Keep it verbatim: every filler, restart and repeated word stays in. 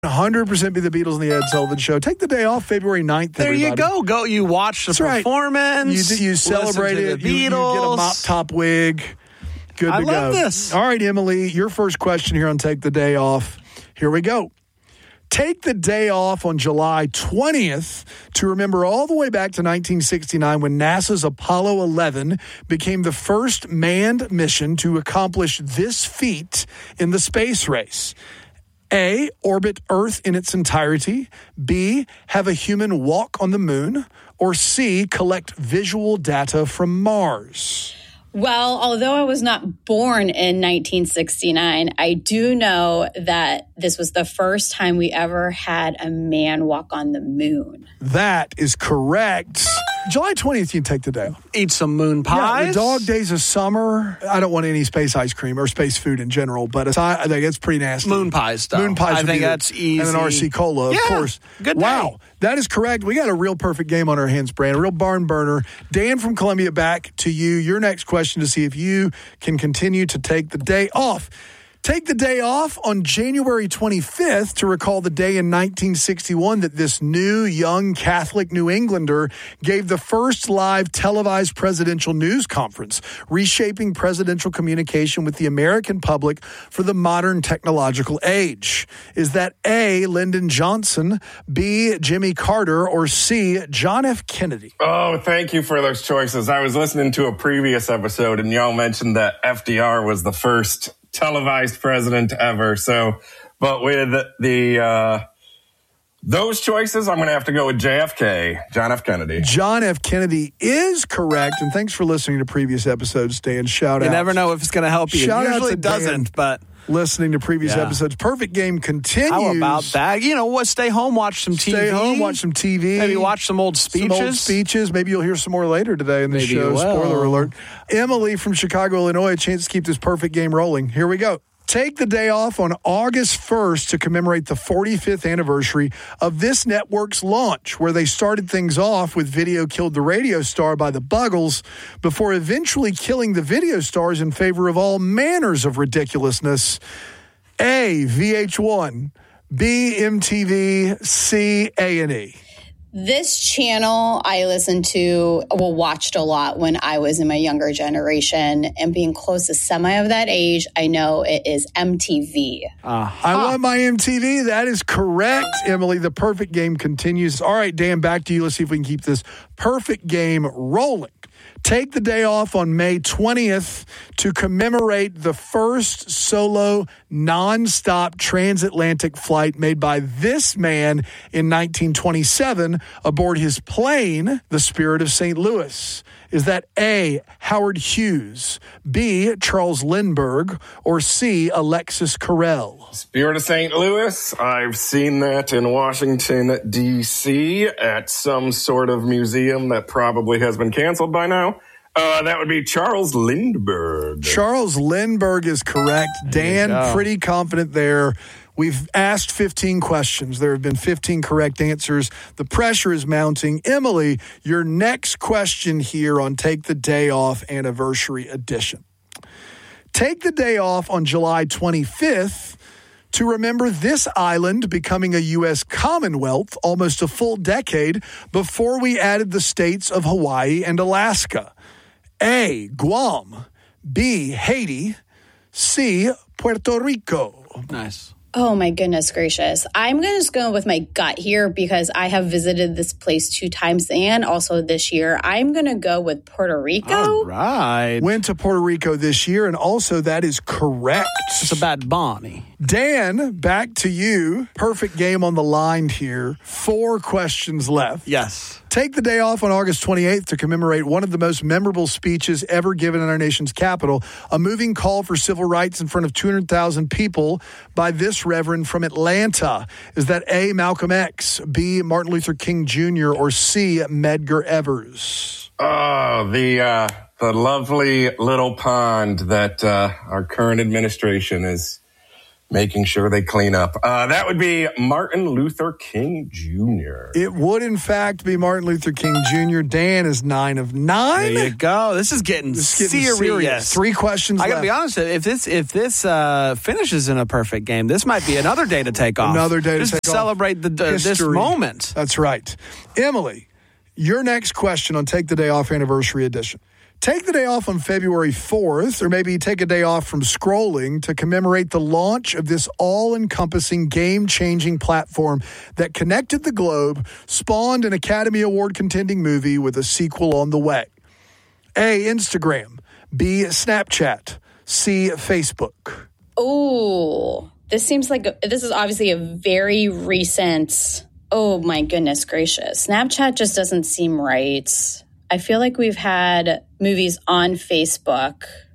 one hundred percent be the Beatles and the Ed Sullivan Show. Take the day off February ninth. There everybody. you go. Go. You watch the That's performance. Right. You, you celebrate it. The you, you get a mop top wig. Good to I go. love this. All right, Emily, your first question here on Take the Day Off. Here we go. Take the day off on July twentieth to remember all the way back to nineteen sixty-nine when NASA's Apollo eleven became the first manned mission to accomplish this feat in the space race. A, orbit Earth in its entirety. B, have a human walk on the moon. Or C, collect visual data from Mars. Well, although I was not born in nineteen sixty-nine, I do know that this was the first time we ever had a man walk on the moon. That is correct. July twentieth, you can take the day off. Eat some moon pies. Yeah, the dog days of summer. I don't want any space ice cream or space food in general, but it's, I think it's pretty nasty. Moon pies, though. Moon pies. I think the, that's easy. And an R C Cola, of yeah, course. Good day. Wow, that is correct. We got a real perfect game on our hands, Brand. A real barn burner. Dan from Columbia, back to you. Your next question to see if you can continue to take the day off. Take the day off on January twenty-fifth to recall the day in nineteen sixty-one that this new, young Catholic New Englander gave the first live televised presidential news conference, reshaping presidential communication with the American public for the modern technological age. Is that A, Lyndon Johnson, B, Jimmy Carter, or C, John F. Kennedy? Oh, thank you for those choices. I was listening to a previous episode, and y'all mentioned that F D R was the first televised president ever. So, but with the uh, those choices, I'm going to have to go with J F K, John F. Kennedy. John F. Kennedy is correct, and thanks for listening to previous episodes, Dan. Shout you out. You never know if it's going to help you. Shout it usually out to doesn't, Dan but listening to previous yeah. episodes. Perfect game continues. How about that? You know what? Stay home, watch some T V. Stay home, watch some T V. Maybe watch some old speeches. Some old speeches. Maybe you'll hear some more later today in the Maybe show. Spoiler alert. Emily from Chicago, Illinois, a chance to keep this perfect game rolling. Here we go. Take the day off on August first to commemorate the forty-fifth anniversary of this network's launch, where they started things off with Video Killed the Radio Star by the Buggles before eventually killing the video stars in favor of all manners of ridiculousness. A, V H one, B, M T V, C, A and E. This channel I listened to, well, watched a lot when I was in my younger generation, and being close to semi of that age, I know it is M T V. Uh-huh. I want my M T V. That is correct, Emily. The perfect game continues. All right, Dan, back to you. Let's see if we can keep this perfect game rolling. Take the day off on May twentieth to commemorate the first solo nonstop transatlantic flight made by this man in nineteen twenty-seven aboard his plane, the Spirit of Saint Louis. Is that A, Howard Hughes, B, Charles Lindbergh, or C, Alexis Carrel? Spirit of Saint Louis. I've seen that in Washington, D C at some sort of museum that probably has been canceled by now. Uh, that would be Charles Lindbergh. Charles Lindbergh is correct. Dan, pretty confident there. We've asked fifteen questions. There have been fifteen correct answers. The pressure is mounting. Emily, your next question here on Take the Day Off Anniversary Edition. Take the day off on July twenty-fifth to remember this island becoming a U S Commonwealth almost a full decade before we added the states of Hawaii and Alaska. A, Guam. B, Haiti. C, Puerto Rico. Nice. Oh, my goodness gracious. I'm going to just go with my gut here because I have visited this place two times and also this year. I'm going to go with Puerto Rico. All right. Went to Puerto Rico this year, and also that is correct. It's a bad Bonnie. Dan, back to you. Perfect game on the line here. Four questions left. Yes. Take the day off on August twenty-eighth to commemorate one of the most memorable speeches ever given in our nation's capital, a moving call for civil rights in front of two hundred thousand people by this reverend from Atlanta. Is that A, Malcolm X, B, Martin Luther King Junior, or C, Medgar Evers? Oh, the uh, the lovely little pond that uh, our current administration is making sure they clean up. Uh, that would be Martin Luther King Junior It would, in fact, be Martin Luther King Junior Dan is nine of nine. There you go. This is getting, This is getting serious. serious. Three questions I got to left. be honest. If this if this uh, finishes in a perfect game, this might be another day to take off. Another day to Just take off. celebrate the, uh, this History. moment. That's right. Emily, your next question on Take the Day Off Anniversary Edition. Take the day off on February fourth, or maybe take a day off from scrolling to commemorate the launch of this all-encompassing, game-changing platform that connected the globe, spawned an Academy Award-contending movie with a sequel on the way. A, Instagram. B, Snapchat. C, Facebook. Oh, this seems like, a, this is obviously a very recent, oh my goodness gracious. Snapchat just doesn't seem right. I feel like we've had movies on Facebook